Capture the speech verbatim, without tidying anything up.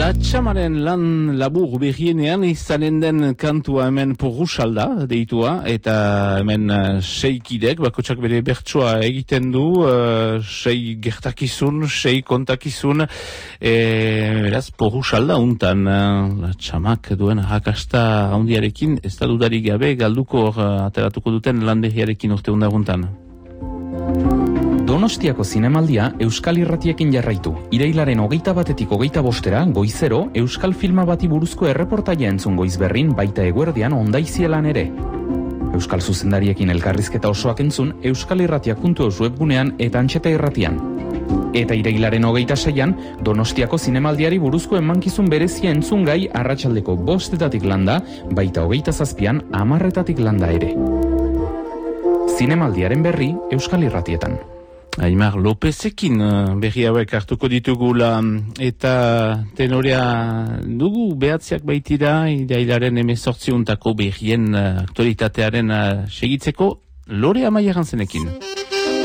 Latxamaren lan labur berrienean izanen den kantua hemen Porrusalda deitua, eta hemen uh, sei kidek, bakotsak bere bertsoa egiten du, uh, sei gertakizun, sei kontakizun, e, beraz Porrusalda untan, uh, Latxamak duen hakasta handiarekin, ez da dudarik gabe, galduko uh, ateratuko duten lan berriarekin urte undaguntan. Donostiako zinemaldia Euskal Irratiekin jarraitu. Irailaren hogeita batetik hogeita bostera, goizero, Euskal filma bati buruzko erreportaia entzun goizberrin, baita eguerdian ondaizielan ere. Euskal zuzendariekin elkarrizketa osoak entzun, Euskal Irratiak puntu eus webgunean eta Antxeta Irratian. Eta irailaren hogeita seian, Donostiako zinemaldiari buruzko emankizun berezia entzun gai arratsaldeko bostetatik landa, baita hogeita zazpian, amarretatik landa ere. Zinemaldiaren berri, Euskal Irratietan. Aimar Lopezekin berri hauek hartuko ditugula, eta tenorea dugu behatziak baitira, irailaren emezortziuntako berrien aktualitatearen segitzeko Lore Amaia Gantzenekin.